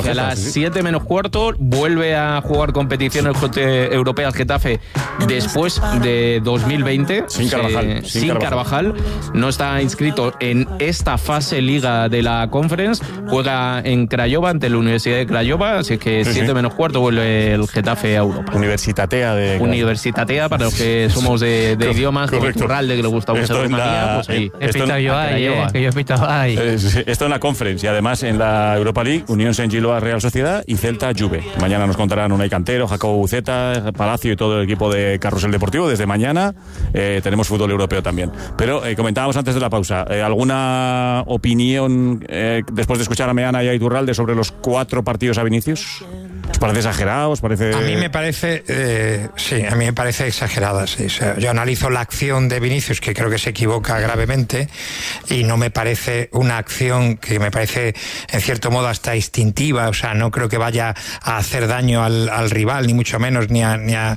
a las 7 menos cuarto vuelve a jugar competiciones europeas Getafe después de 2020. Sin Carvajal. Sin Carvajal. No está inscrito en esta fase liga de la Conference. Juega en Craiova ante la Universidad de Craiova. Así que 7 menos cuarto vuelve el Getafe a Europa. Universitatea para los que somos de idiomas, de Curralde, que le gusta mucho a María. Pues ahí. He pitado yo ahí, que yo he pitado ahí. Esto en la Conference y además en la Europa League, Unión Saint-Gilloise Real Sociedad y Celta Juve. Mañana nos contarán Unai Cantero, Jacobo Buceta, Palacio y todo el equipo de Carrusel Deportivo. Desde mañana tenemos fútbol europeo también. Pero comentábamos antes de la pausa, ¿alguna opinión después de escuchar a Meana y a Iturralde sobre los 4 partidos a Vinicius? ¿Os parece exagerado? ¿Os parece...? A mí me parece, sí, a mí me parece exagerada, sí. O sea, yo analizo la acción de Vinicius, que creo que se equivoca gravemente, y no me parece una acción que me parece, en cierto modo, hasta instintiva. O sea, no creo que vaya a hacer daño al rival, ni mucho menos, ni a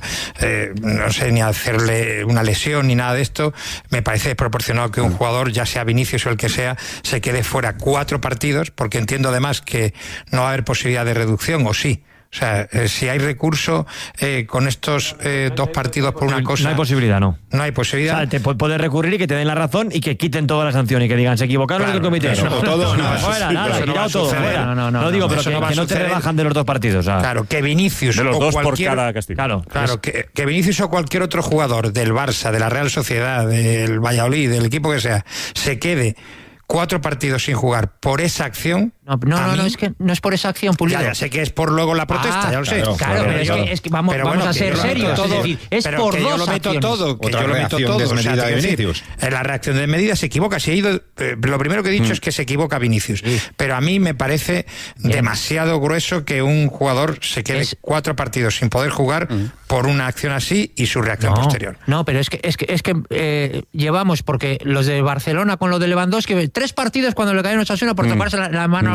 hacerle una lesión, ni nada de esto. Me parece desproporcionado que un jugador, ya sea Vinicius o el que sea, se quede fuera 4 partidos, porque entiendo además que no va a haber posibilidad de reducción, o sí. O sea, si hay recurso con estos 2 partidos por una cosa... No hay posibilidad, no. No hay posibilidad. O sea, te puedes recurrir y que te den la razón y que quiten toda la sanción y que digan, se equivocaron el comité. Eso no, todo, no, fuera, nada, tirado todo, fuera. No digo, pero que no te rebajan de los 2 partidos. ¿Sabes? Claro, que Vinicius de los o 2 cualquier... por cada castigo. Claro, que Vinicius o cualquier otro jugador del Barça, de la Real Sociedad, del Valladolid, del equipo que sea, se quede 4 partidos sin jugar por esa acción. No, es que no es por esa acción, Pulido. Ya sé que es por luego la protesta, ya lo sé. Claro, pero es que vamos a ser serios. Es decir, es por 2 acciones. Yo lo meto todo, que yo lo meto todo. Desmedida de Vinicius. En la reacción desmedida se equivoca. Lo primero que he dicho es que se equivoca Vinicius. Sí. Pero a mí me parece demasiado grueso que un jugador se quede 4 partidos sin poder jugar por una acción así y su reacción posterior. No, pero es que llevamos, porque los de Barcelona con lo de Lewandowski, 3 partidos cuando le cayeron a Osasuna por tocarse la mano,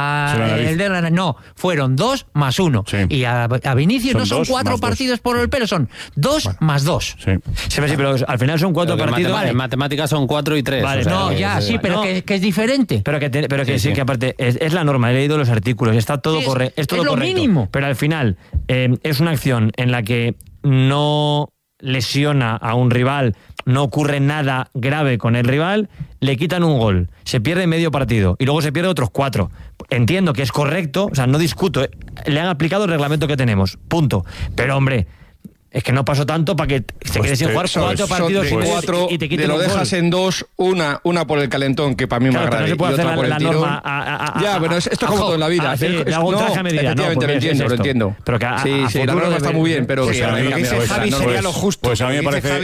no, fueron 2 más 1. Sí. Y a Vinicius no son 4 partidos por el pelo, son 2 más 2. Sí, pero al final son 4 partidos. En matemáticas son 4 y 3. Vale, pero que es diferente. Pero que sí, que aparte es la norma, he leído los artículos, está todo correcto. Es todo lo correcto. Mínimo. Pero al final es una acción en la que no lesiona a un rival, no ocurre nada grave con el rival, le quitan un gol, se pierde medio partido y luego se pierde otros 4. Entiendo que es correcto, o sea, no discuto, le han aplicado el reglamento que tenemos, punto. Pero hombre, es que no pasó tanto para que se quede sin jugar 4 partidos y te quiten un gol. Lo dejas en 2, una por el calentón, que para mí me agrada, no se puede y otra hacer por el tirón. Ya, pero esto es como todo en la vida. Hago un traje a medida. Efectivamente, lo entiendo. Pero sí, la norma está muy bien, pero... Javi sería lo justo. Pues a mí me parece...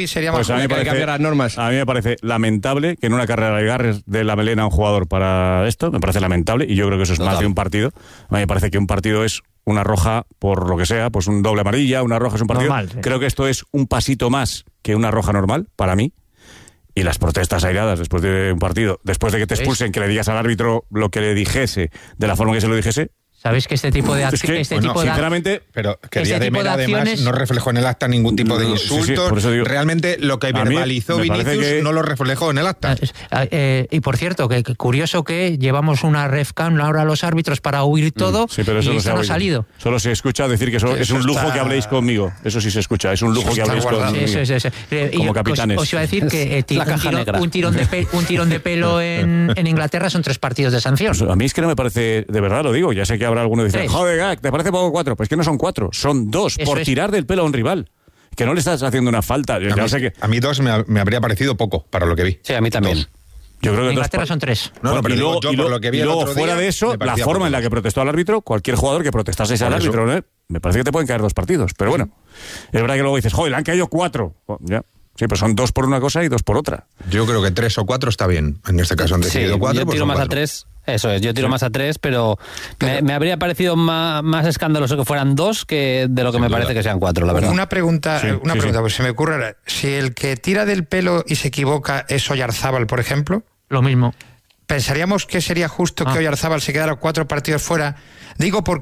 A mí me parece lamentable que en una carrera de agarres de la melena a un jugador para esto, me parece lamentable, y yo creo que eso es más de un partido. A mí me parece que un partido es una roja por lo que sea, pues un doble amarilla, una roja es un partido. Normal, sí. Creo que esto es un pasito más que una roja normal, para mí. Y las protestas airadas después de un partido, después de que te expulsen, que le digas al árbitro lo que le dijese, de la forma que se lo dijese. ¿Sabéis que este tipo de acciones... sinceramente... Pero que Díaz de Mera, además, no reflejó en el acta ningún tipo de insultos. Por eso digo, realmente lo que verbalizó Vinicius no lo reflejó en el acta. Y por cierto, que curioso que llevamos una refcam ahora a los árbitros para huir todo, pero eso y esto no ha salido. Solo se escucha decir que eso es un lujo que habléis conmigo. Eso sí se escucha, es un lujo que habléis conmigo. Como capitanes. Os iba a decir que un tirón de pelo en Inglaterra son 3 partidos de sanción. A mí es que no me parece, de verdad lo digo, ya sé que habrá alguno que dice, joder, ¿te parece poco 4? Pues que no son 4, son 2 por tirar del pelo a un rival. Que no le estás haciendo una falta. A mí 2 me habría parecido poco para lo que vi. Sí, a mí también. 2. Yo creo que en Inglaterra son 3. No, pero yo por lo que vi el otro día, fuera de eso, la forma en la que protestó al árbitro, cualquier jugador que protestase al árbitro, ¿no? Me parece que te pueden caer 2 partidos. Pero bueno, es verdad que luego dices, joder, le han caído 4. Ya. Sí, pero son 2 por una cosa y 2 por otra. Yo creo que 3 o 4 está bien. En este caso han decidido 4. Yo tiro más 4. A 3. Eso es, yo tiro más a 3, pero me habría parecido más escandaloso que fueran 2 que de lo que me parece que sean 4, la verdad. Una pregunta, pues se me ocurre, si el que tira del pelo y se equivoca es Oyarzábal, por ejemplo. Lo mismo. ¿Pensaríamos que sería justo que Oyarzábal se quedara 4 partidos fuera? Digo porque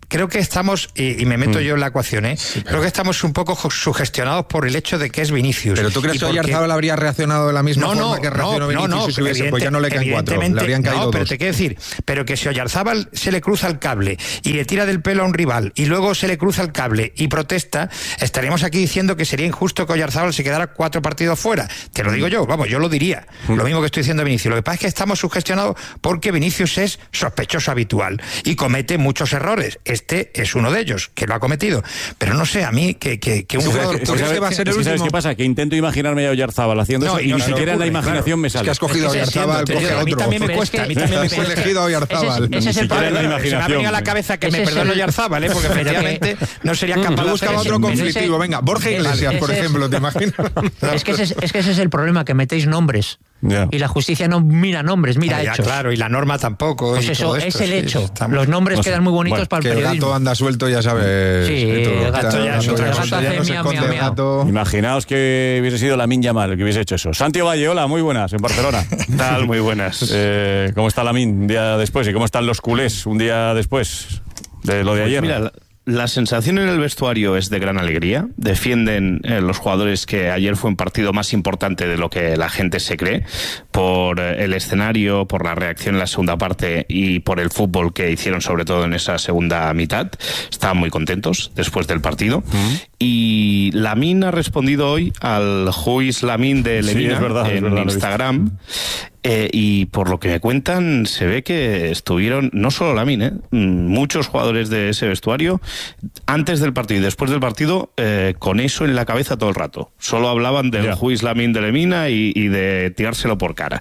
creo que estamos, y me meto yo en la ecuación, creo que estamos un poco sugestionados por el hecho de que es Vinicius. ¿Pero tú crees que Oyarzábal habría reaccionado de la misma forma que reaccionó Vinicius si hubiese, pues ya no le caen 4, le habrían caído 2? Pero te quiero decir, pero que si Oyarzábal se le cruza el cable y le tira del pelo a un rival y luego se le cruza el cable y protesta, estaríamos aquí diciendo que sería injusto que Oyarzábal se quedara 4 partidos fuera. Te lo digo yo, vamos, yo lo diría. Lo mismo que estoy diciendo de Vinicius. Lo que pasa es que estamos sugestionados porque Vinicius es sospechoso habitual y comete muchos errores. Este es uno de ellos, que lo ha cometido. Pero no sé, a mí, que un jugador... va a ser el último. ¿Sabes qué pasa? Que intento imaginarme a Oyarzábal haciendo eso y ni siquiera en la imaginación me sale. Es que has cogido a Oyarzábal, coge a otro. A mí también me cuesta. A mí también me cuesta. elegido a Oyarzábal. Ese es el problema. Se me ha venido a la cabeza que me perdone Oyarzábal, porque efectivamente no sería capaz de hacer eso. Buscaba otro conflictivo. Venga, Borja Iglesias, por ejemplo, ¿te imaginas? Es que ese es el problema, que metéis nombres. Yeah. Y la justicia no mira nombres, mira hechos. Claro, y la norma tampoco. Pues eso, es el hecho. Los nombres quedan muy bonitos para el periodismo. El gato anda suelto, ya sabes. Sí, el gato ya es otra cosa. Imaginaos que hubiese sido Lamine Yamal el que hubiese hecho eso. Santi Valle, hola, muy buenas, en Barcelona. Tal, muy buenas. ¿Cómo está Lamine un día después? ¿Y cómo están los culés un día después de lo de ayer? Mira, la sensación en el vestuario es de gran alegría. Defienden los jugadores que ayer fue un partido más importante de lo que la gente se cree, por el escenario, por la reacción en la segunda parte y por el fútbol que hicieron, sobre todo en esa segunda mitad. Estaban muy contentos después del partido. Y Lamine ha respondido hoy al Juiz Lamine de Lemina en Instagram. Y por lo que me cuentan, se ve que estuvieron, no solo Lamine, muchos jugadores de ese vestuario, antes del partido y después del partido, con eso en la cabeza todo el rato. Solo hablaban del Juiz Lamine de Lemina y de tirárselo por cara.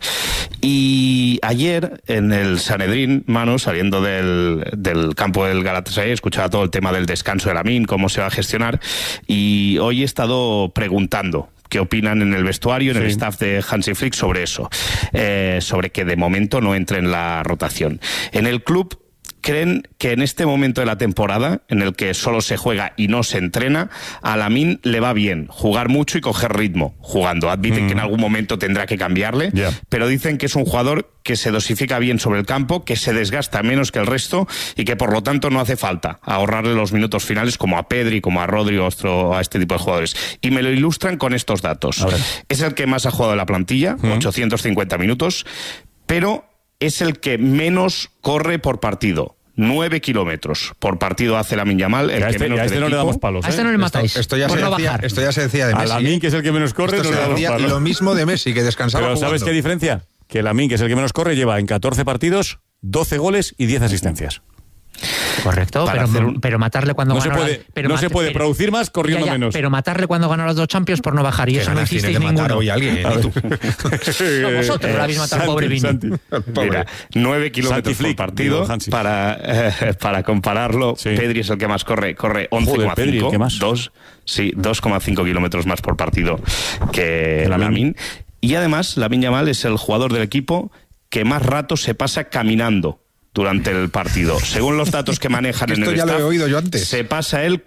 Y ayer, en el Sanedrín, Manu, saliendo del campo del Galatasaray, escuchaba todo el tema del descanso de Lamine, cómo se va a gestionar, y hoy he estado preguntando qué opinan en el vestuario, en el staff de Hansi Flick sobre eso, sobre que de momento no entre en la rotación. En el club creen que en este momento de la temporada, en el que solo se juega y no se entrena, a Lamine le va bien jugar mucho y coger ritmo jugando. Admiten que en algún momento tendrá que cambiarle, pero dicen que es un jugador que se dosifica bien sobre el campo, que se desgasta menos que el resto y que por lo tanto no hace falta ahorrarle los minutos finales como a Pedri, como a Rodri o a este tipo de jugadores. Y me lo ilustran con estos datos. Es el que más ha jugado en la plantilla, 850 minutos, pero es el que menos corre por partido. 9 kilómetros por partido hace Lamine Yamal. El que menos no le damos palos. A este no le matáis. Esto ya se decía de Messi. A Lamine, que es el que menos corre, no le damos palos. Lo mismo de Messi, que descansaba Pero jugando. ¿sabes qué diferencia? Que Lamine, que es el que menos corre, lleva en 14 partidos 12 goles y 10 asistencias. Correcto, pero matarle cuando ganó... No se puede producir más corriendo menos. Pero matarle cuando ganó las 2 Champions por no bajar, y eso no hicisteis ninguno. Hoy alguien, No, vosotros lo habéis matado, pobre Vini. Mira, 9 kilómetros por partido, para compararlo, Pedri es el que más corre 11,5, 2,5 kilómetros más por partido que Lamine. Y además, Lamine Yamal es el jugador del equipo que más rato se pasa caminando durante el partido. Según los datos que manejan en el staff, lo he oído yo antes. Se pasa el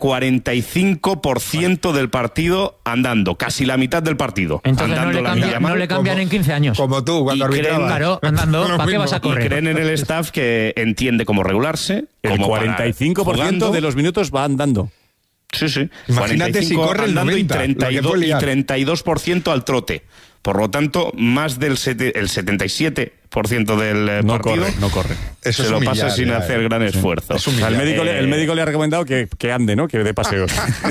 45% del partido andando, casi la mitad del partido. Entonces no le cambian en 15 años. Como tú, cuando arbitrabas. Claro, andando, ¿para qué vas a correr? Y creen en el staff que entiende cómo regularse. El 45% de los minutos va andando. Sí. Imagínate si corre el 90, y 32% al trote. Por lo tanto, más del el 77% del partido no corre. Eso se lo pasa sin hacer gran esfuerzo. El médico le ha recomendado que ande, ¿no? Que dé paseos.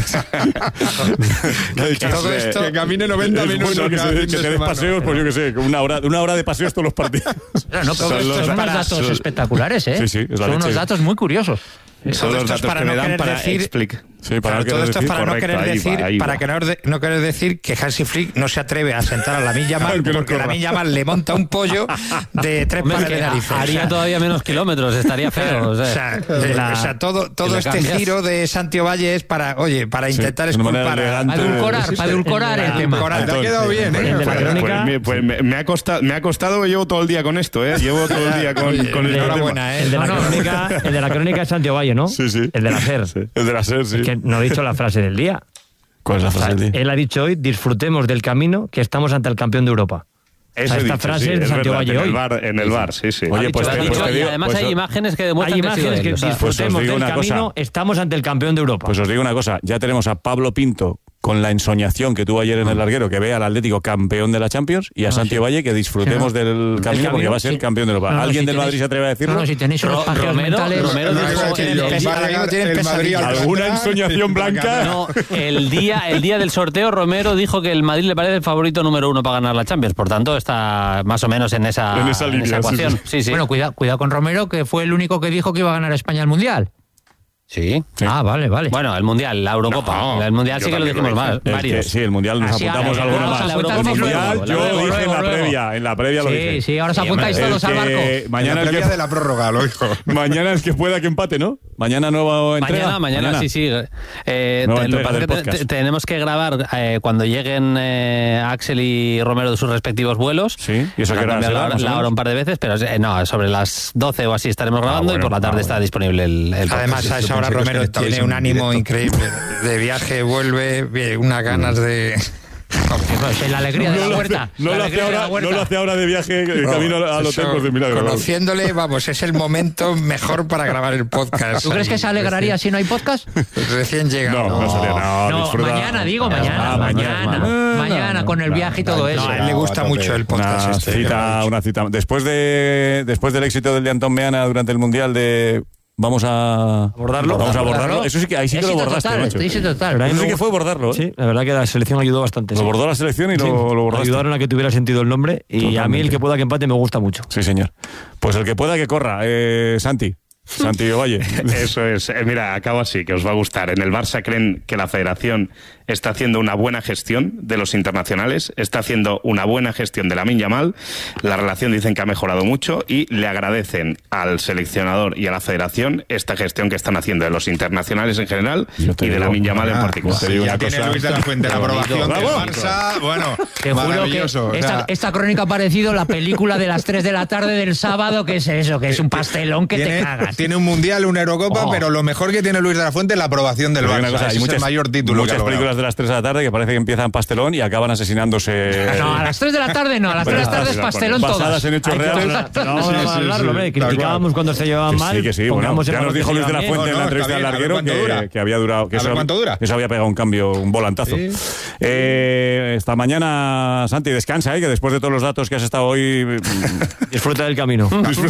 Todo esto, que camine 90 minutos. Bueno, que te dé paseos, pues yo qué sé, una hora de paseos todos los partidos. Son unos datos especteculares, ¿eh? Sí, son unos datos muy curiosos. Son los datos que me dan para explicar. Todo esto es para no querer decir que Hansi Flick no se atreve a sentar a Lamine Yamal porque Lamine Yamal le monta un pollo de 3 pares de narices. Haría todavía menos kilómetros, estaría feo. Todo este giro de Santi Valle es para intentar esculpar, para edulcorar el tema. Te ha quedado bien, ¿eh? De la crónica, pues me ha costado, llevo todo el día con esto, ¿eh? Llevo todo el día con el enhorabuena, el de la crónica es Santi Valle, ¿no? Sí. El de la SER. El de la SER, sí. Que no he dicho la frase del día. ¿Cuál es la frase del día? Él ha dicho hoy, disfrutemos del camino, que estamos ante el campeón de Europa. Esta frase es de Santiago Valle hoy. En el bar, sí. Oye, pues te digo, y además hay imágenes que demuestran que disfrutemos del camino, estamos ante el campeón de Europa. Pues os digo una cosa, ya tenemos a Pablo Pinto con la ensoñación que tuvo ayer en el larguero, que ve al Atlético campeón de la Champions, y a Santi Valle que disfrutemos del camino porque va a ser campeón de Europa. ¿Alguien del Madrid se atreve a decirlo? No, si tenéis unos espacios mentales... ¿Alguna ensoñación blanca? No, el día del sorteo Romero dijo que el Madrid le parece el favorito número 1 para ganar la Champions, por tanto está más o menos en esa ecuación. Sí. Bueno, cuidado con Romero, que fue el único que dijo que iba a ganar España el Mundial. Sí. Ah, vale. Bueno, el Mundial, la Eurocopa. No, el Mundial sí que lo dijimos más. Varios. Sí, el Mundial nos apuntamos alguno más. El Mundial yo dije en la previa lo dije. Sí, ahora os apuntáis todos al barco. Mañana la previa de la prórroga, lo dijo. Mañana es que pueda que empate, ¿no? Mañana nueva entrega. Mañana. Sí. Tenemos que grabar cuando lleguen Axel y Romero de sus respectivos vuelos. Sí, y eso que la hora un par de veces, pero no, sobre las 12 o así estaremos grabando y por la tarde está disponible el Además, a esa hora Romero tiene un ánimo increíble. De viaje vuelve, unas ganas de... Pues la alegría de la huerta. No lo hace ahora de viaje, camino al hotel por Milagro. Conociéndole, es el momento mejor para grabar el podcast. ¿Tú crees que se alegraría si no hay podcast? Recién llegado. No mañana, mañana, con el viaje y todo eso. A él le gusta mucho el podcast. Una cita. Después del éxito del de Antón Meana durante el Mundial ¿Vamos a abordarlo? Eso sí que ahí sí que lo bordaste, macho. Eso sí que fue bordarlo. Sí, la verdad que la selección ayudó bastante. Lo bordó la selección y lo bordaste. Ayudaron a que tuviera sentido el nombre y totalmente. A mí el que pueda que empate me gusta mucho. Sí, señor. Pues el que pueda que corra. Santi Valle. Eso es. Mira, acabo así, que os va a gustar. En el Barça creen que la Federación está haciendo una buena gestión de los internacionales, está haciendo una buena gestión de Lamine Yamal, la relación dicen que ha mejorado mucho y le agradecen al seleccionador y a la Federación esta gestión que están haciendo de los internacionales en general y de Lamine Yamal en particular. Ya tiene Luis de la Fuente la aprobación del Barça, bueno, te maravilloso. Juro que esta crónica ha parecido la película de las 3 de la tarde del sábado, que es eso, que es un pastelón que te cagas. Tiene un Mundial, una Eurocopa, pero lo mejor que tiene Luis de la Fuente es la aprobación del Barça. Hay muchas, el mayor título. Muchas películas de las 3 de la tarde que parece que empiezan pastelón y acaban asesinándose. No, a las 3 de la tarde no, a las 3 de la tarde es pastelón todas. Basadas en hechos reales. No, hablarlo, hombre. Criticábamos cuando se llevaban mal. Sí, bueno, ya nos dijo Luis de la Fuente en la entrevista al larguero que había durado. ¿Cuánto dura? Que eso había pegado un volantazo. Esta mañana, Santi, descansa, que después de todos los datos que has estado hoy. Disfruta del camino.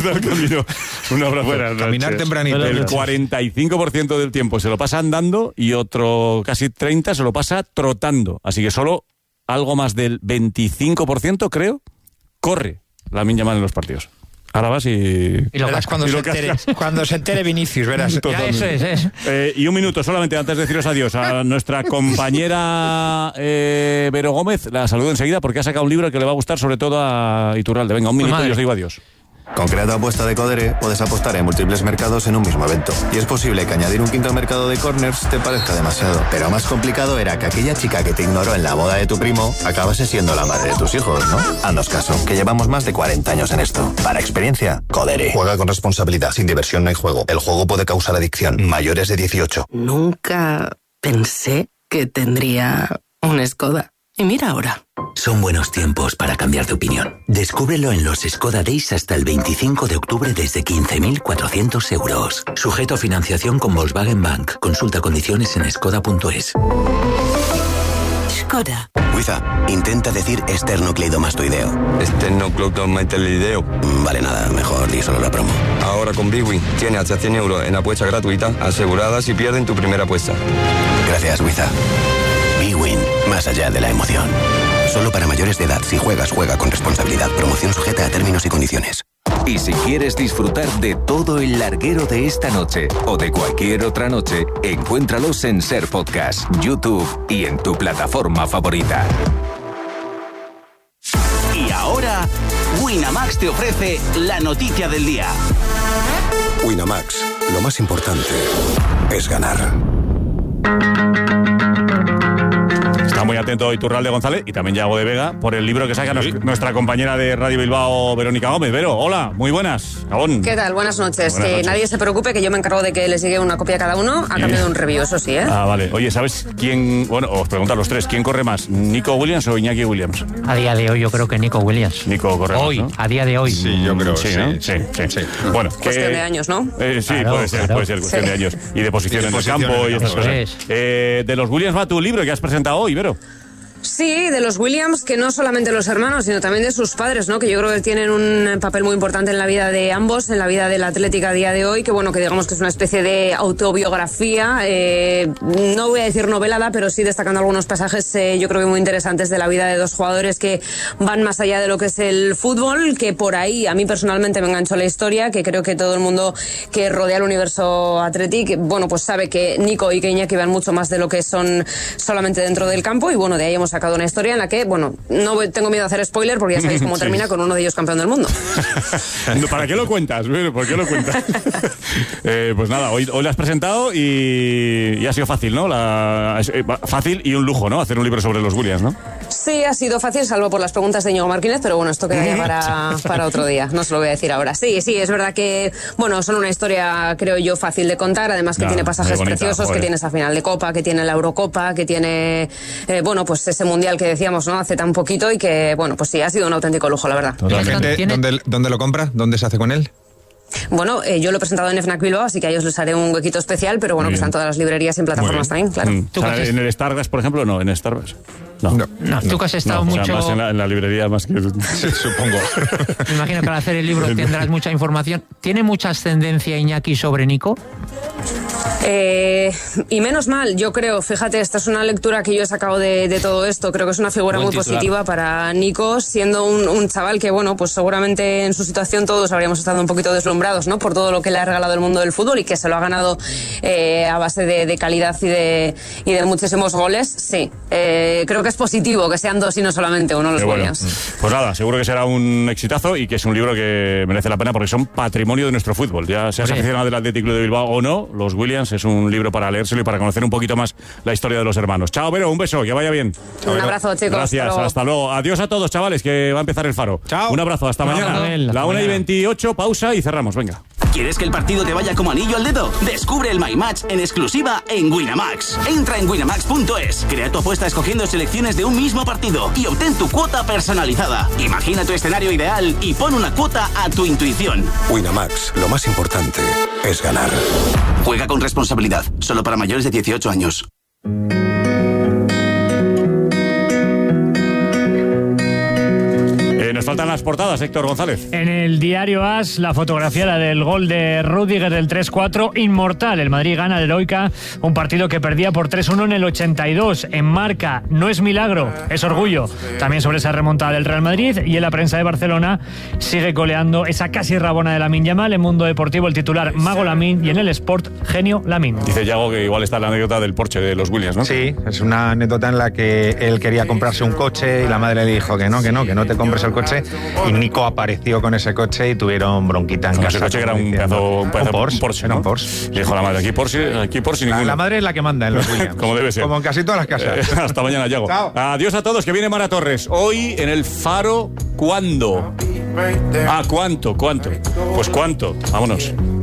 Un abrazo. Caminar tempranito. El 45% del tiempo se lo pasa andando y otro casi 30% se lo pasa trotando. Así que solo algo más del 25%, creo, corre Lamine Yamal en los partidos. Ahora vas y lo verás cuando se entere Vinicius, verás. Ya eso es. Y un minuto solamente antes de deciros adiós a nuestra compañera Vero Gómez. La saludo enseguida porque ha sacado un libro que le va a gustar sobre todo a Iturralde. Venga, un minuto y os digo adiós. Con Creato Apuesta de Codere puedes apostar en múltiples mercados en un mismo evento. Y es posible que añadir un quinto mercado de corners te parezca demasiado. Pero más complicado era que aquella chica que te ignoró en la boda de tu primo acabase siendo la madre de tus hijos, ¿no? Haznos caso, que llevamos más de 40 años en esto. Para experiencia, Codere. Juega con responsabilidad. Sin diversión no hay juego. El juego puede causar adicción. Mayores de 18. Nunca pensé que tendría un Skoda. Y mira ahora. Son buenos tiempos para cambiar de opinión. Descúbrelo en los Skoda Days hasta el 25 de octubre desde 15.400 euros. Sujeto a financiación con Volkswagen Bank. Consulta condiciones en skoda.es. Skoda. Wiza, intenta decir esternocleidomastoideo. Esternocleidomastoideo. Vale, nada, mejor di solo la promo. Ahora con Bwin tienes hasta 100 euros en apuesta gratuita asegurada si pierden tu primera apuesta. Gracias, Wiza. Bwin, más allá de la emoción. Solo para mayores de edad. Si juegas, juega con responsabilidad. Promoción sujeta a términos y condiciones. Y si quieres disfrutar de todo el larguero de esta noche o de cualquier otra noche, encuéntralos en Ser Podcast, YouTube y en tu plataforma favorita. Y ahora, Winamax te ofrece la noticia del día. Winamax, lo más importante es ganar. Está muy muy atento Iturralde González y también Yago de Vega por el libro que saca nuestra compañera de Radio Bilbao, Verónica Gómez. Vero, hola, muy buenas. Gabón. ¿Qué tal? Buenas noches. Nadie se preocupe, que yo me encargo de que les llegue una copia a cada uno a cambio de un review, eso sí, ¿eh? Ah, vale. Oye, ¿sabes quién? Bueno, os pregunto a los tres, ¿quién corre más? ¿Nico Williams o Iñaki Williams? A día de hoy yo creo que Nico Williams. Nico corre hoy, más, ¿no? A día de hoy. Sí, yo creo sí, ¿no? Sí. Bueno, cuestión de años, ¿no? Sí, claro, puede ser cuestión de años. Y de posición en el campo y estas cosas. De los Williams va tu libro que has presentado hoy, Vero. Sí, de los Williams, que no solamente los hermanos, sino también de sus padres, ¿no? Que yo creo que tienen un papel muy importante en la vida de ambos, en la vida del Atlético a día de hoy, que bueno, que digamos que es una especie de autobiografía, no voy a decir novelada, pero sí destacando algunos pasajes, yo creo que muy interesantes de la vida de dos jugadores que van más allá de lo que es el fútbol, que por ahí a mí personalmente me enganchó la historia, que creo que todo el mundo que rodea el universo Athletic, bueno, pues sabe que Nico y que Iñaki van mucho más de lo que son solamente dentro del campo, y bueno, de ahí hemos sacado una historia en la que, bueno, no tengo miedo a hacer spoiler porque ya sabéis cómo termina con uno de ellos campeón del mundo. ¿Para qué lo cuentas? ¿Por qué lo cuentas? Pues nada, hoy lo has presentado y ha sido fácil, ¿no? Fácil y un lujo, ¿no? Hacer un libro sobre los Williams, ¿no? Sí, ha sido fácil, salvo por las preguntas de Íñigo Martínez, pero bueno, esto queda ya para otro día, no se lo voy a decir ahora. Sí, es verdad que, bueno, son una historia, creo yo, fácil de contar, además que tiene pasajes preciosos, que tiene esa final de Copa, que tiene la Eurocopa, que tiene, bueno, pues ese Mundial que decíamos, ¿no? Hace tan poquito y que, bueno, pues sí, ha sido un auténtico lujo, la verdad. ¿La gente dónde lo compra? ¿Dónde se hace con él? Bueno, yo lo he presentado en FNAC Bilbao, así que a ellos les haré un huequito especial, pero bueno, que están todas las librerías y en plataformas también, claro. ¿En el Starbucks, por ejemplo? No, en Starbucks. No, tú que has estado mucho... O sea, más en la librería más que... Sí, supongo. Me imagino que al hacer el libro tendrás mucha información. ¿Tiene mucha ascendencia Iñaki sobre Nico? Y menos mal, yo creo, fíjate, esta es una lectura que yo he sacado de todo esto, creo que es una figura muy positiva para Nico, siendo un chaval que, bueno, pues seguramente en su situación todos habríamos estado un poquito deslumbrados, ¿no? Por todo lo que le ha regalado el mundo del fútbol y que se lo ha ganado a base de calidad y de muchísimos goles, sí. Creo que es positivo que sean dos y no solamente uno los Williams. Pues nada, seguro que será un exitazo y que es un libro que merece la pena porque son patrimonio de nuestro fútbol. Ya seas aficionado del Atlético de Bilbao o no, los Williams es un libro para leérselo y para conocer un poquito más la historia de los hermanos. Chao, Vero, un beso, que vaya bien. Un abrazo, chicos. Gracias, hasta luego. Adiós a todos, chavales, que va a empezar el Faro. Chao. Un abrazo, hasta mañana. La 1:28, pausa y cerramos, venga. ¿Quieres que el partido te vaya como anillo al dedo? Descubre el My Match en exclusiva en Winamax. Entra en winamax.es, crea tu apuesta escogiendo selecciones de un mismo partido y obtén tu cuota personalizada. Imagina tu escenario ideal y pon una cuota a tu intuición. Winamax, lo más importante es ganar. Juega con responsabilidad, solo para mayores de 18 años. Nos faltan las portadas, Héctor González. En el diario AS, la fotografía del gol de Rüdiger del 3-4, inmortal. El Madrid gana al Heroica, un partido que perdía por 3-1 en el 82. En Marca, no es milagro, es orgullo. También sobre esa remontada del Real Madrid. Y en la prensa de Barcelona sigue coleando esa casi rabona de Lamine Yamal. En Mundo Deportivo, el titular Mago Lamine, y en el Sport, genio Lamine. Dice Yago que igual está la anécdota del Porsche de los Williams, ¿no? Sí, es una anécdota en la que él quería comprarse un coche y la madre le dijo que no te compres el coche, y Nico apareció con ese coche y tuvieron bronquita en casa. Ese coche que era un pedazo Porsche, ¿no? Un Porsche. Y dijo la madre, aquí Porsche ninguno. La madre es la que manda en los Williams. Como debe ser. Como en casi todas las casas. Hasta mañana, Yago. Chao. Adiós a todos, que viene Mara Torres. Hoy en el Faro, ¿cuándo? ¿Cuánto? Pues cuánto. Vámonos.